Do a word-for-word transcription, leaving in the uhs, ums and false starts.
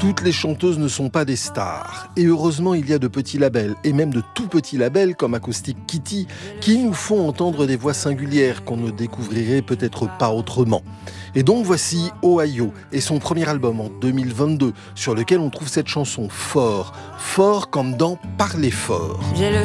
Toutes les chanteuses ne sont pas des stars. Et heureusement, il y a de petits labels, et même de tout petits labels comme Acoustic Kitty, qui nous font entendre des voix singulières qu'on ne découvrirait peut-être pas autrement. Et donc voici Ohio et son premier album en deux mille vingt-deux, sur lequel on trouve cette chanson fort, fort comme dans Parler fort. J'ai le